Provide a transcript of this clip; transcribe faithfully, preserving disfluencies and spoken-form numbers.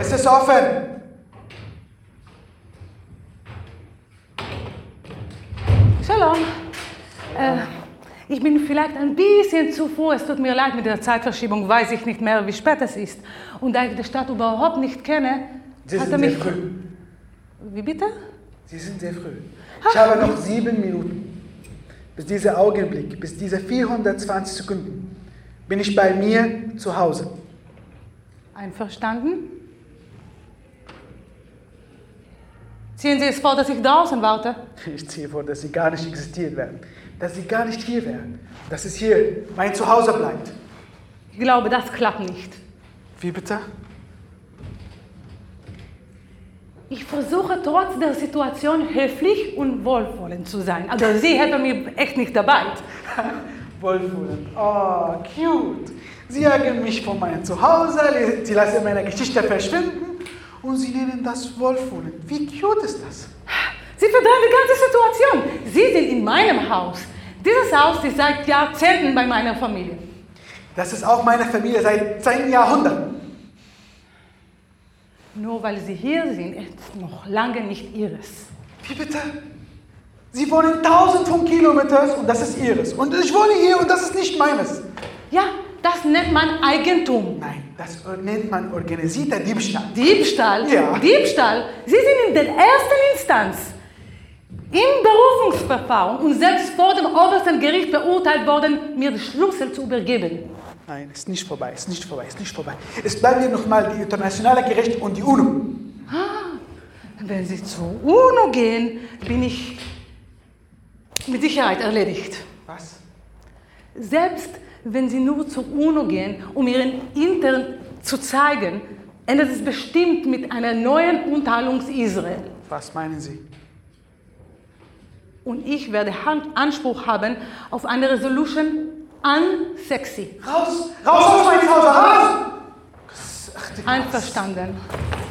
Es ist offen. Shalom. Äh, ich bin vielleicht ein bisschen zu früh. Es tut mir leid mit der Zeitverschiebung. Weiß ich nicht mehr, wie spät es ist. Und da ich die Stadt überhaupt nicht kenne, Sie hat sind er sehr mich... früh. Wie bitte? Sie sind sehr früh. Ich habe noch sieben Minuten. Bis dieser Augenblick, bis diese vierhundertzwanzig Sekunden, bin ich bei mir zu Hause. Einverstanden? Ziehen Sie es vor, dass ich draußen warte? Ich ziehe vor, dass Sie gar nicht existieren werden. Dass Sie gar nicht hier wären. Dass es hier mein Zuhause bleibt. Ich glaube, das klappt nicht. Wie bitte? Ich versuche trotz der Situation höflich und wohlwollend zu sein. Also Sie hätten mich echt nicht dabei. Wohlwollend. Oh, cute. Sie jagen mich von meinem Zuhause, Sie lassen meine Geschichte verschwinden und Sie nennen das wohlwollend. Wie cute ist das? Sie verdrehen die ganze Situation. Sie sind in meinem Haus. Dieses Haus ist seit Jahrzehnten bei meiner Familie. Das ist auch meine Familie seit zehn Jahrhunderten. Nur weil Sie hier sind, ist noch lange nicht Ihres. Wie bitte? Sie wohnen tausend von Kilometern und das ist Ihres. Und ich wohne hier und das ist nicht meines. Ja, das nennt man Eigentum. Nein, das nennt man organisierter Diebstahl. Diebstahl? Ja. Diebstahl? Sie sind in der ersten Instanz im Berufungsverfahren und selbst vor dem obersten Gericht verurteilt worden, mir die Schlüssel zu übergeben. Nein, ist nicht vorbei, ist nicht vorbei, ist nicht vorbei. Es bleiben hier nochmal die internationale Gericht und die UNO. Ah, wenn Sie zur UNO gehen, bin ich mit Sicherheit erledigt. Was? Selbst wenn Sie nur zur UNO gehen, um Ihren Intern zu zeigen, endet es bestimmt mit einer neuen Unterhaltung Israel. Was meinen Sie? Und ich werde Hand- Anspruch haben auf eine Resolution unsexy. Raus! Raus aus meinem Haus! Raus! Einverstanden.